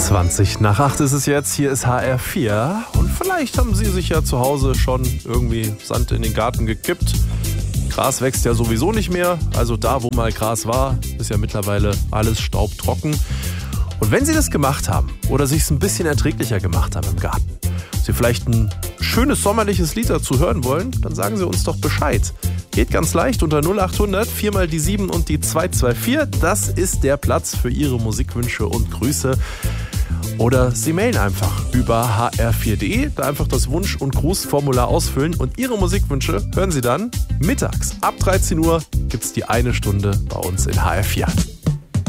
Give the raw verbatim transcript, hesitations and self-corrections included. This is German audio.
zwanzig nach acht ist es jetzt, hier ist H R vier und vielleicht haben Sie sich ja zu Hause schon irgendwie Sand in den Garten gekippt. Gras wächst ja sowieso nicht mehr, also da, wo mal Gras war, ist ja mittlerweile alles staubtrocken. Und wenn Sie das gemacht haben oder sich es ein bisschen erträglicher gemacht haben im Garten, Sie vielleicht ein schönes sommerliches Lied dazu hören wollen, dann sagen Sie uns doch Bescheid. Geht ganz leicht unter null acht hundert, vier mal die sieben und die zwei zwei vier. Das ist der Platz für Ihre Musikwünsche und Grüße. Oder Sie mailen einfach über h r vier punkt d e, da einfach das Wunsch- und Grußformular ausfüllen und Ihre Musikwünsche hören Sie dann mittags. Ab dreizehn Uhr gibt es die eine Stunde bei uns in H R vier.